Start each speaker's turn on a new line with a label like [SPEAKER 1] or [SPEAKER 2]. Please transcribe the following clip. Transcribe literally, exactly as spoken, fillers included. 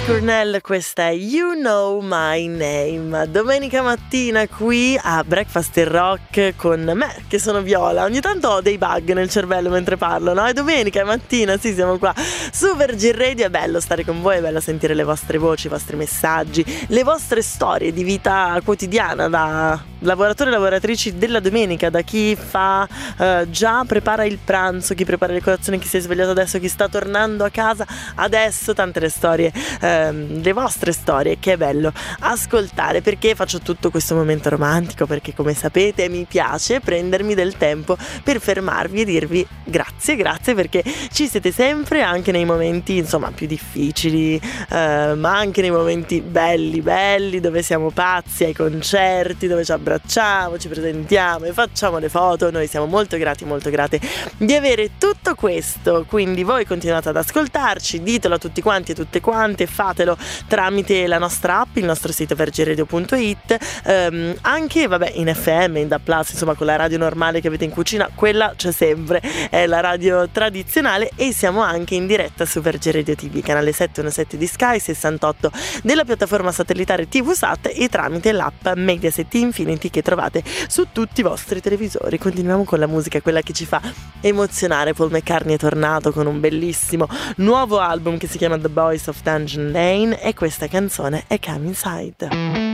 [SPEAKER 1] Cornell, questa è You Know My Name. Domenica mattina qui a Breakfast in Rock con me, che sono Viola. Ogni tanto ho dei bug nel cervello mentre parlo, no? È domenica mattina, sì, siamo qua su Virgin Radio. È bello stare con voi, è bello sentire le vostre voci, i vostri messaggi, le vostre storie di vita quotidiana, da lavoratori e lavoratrici della domenica, da chi fa eh, già prepara il pranzo, chi prepara le colazioni, chi si è svegliato adesso, chi sta tornando a casa adesso. Tante le storie, ehm, le vostre storie, che è bello ascoltare. Perché faccio tutto questo momento romantico? Perché, come sapete, mi piace prendermi del tempo per fermarvi e dirvi grazie, grazie, perché ci siete sempre, anche nei momenti insomma più difficili, eh, ma anche nei momenti belli belli, dove siamo pazzi, ai concerti, dove ci abbracciamo, ci presentiamo e facciamo le foto. Noi siamo molto grati, molto grate di avere tutto questo. Quindi voi continuate ad ascoltarci, ditelo a tutti quanti e tutte quante, fatelo tramite la nostra app, il nostro sito virgin radio punto it, ehm, anche vabbè in F M, in D A B plus, insomma con la radio normale che avete in cucina, quella c'è sempre, è la radio tradizionale. E siamo anche in diretta su Virgin Radio T V, canale settecentoquarantasette di Sky, sessantotto della piattaforma satellitare TVSat e tramite l'app Mediaset Infinity che trovate su tutti i vostri televisori. Continuiamo con la musica, quella che ci fa emozionare. Paul McCartney è tornato con un bellissimo nuovo album che si chiama The Boys of Dungeon Lane e questa canzone è Come Inside.